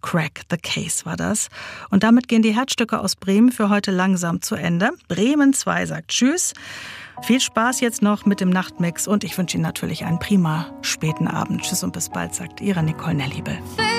Crack the Case war das. Und damit gehen die Herzstücke aus Bremen für heute langsam zu Ende. Bremen 2 sagt Tschüss. Viel Spaß jetzt noch mit dem Nachtmix und ich wünsche Ihnen natürlich einen prima späten Abend. Tschüss und bis bald, sagt Ihre Nicole Nelliebel.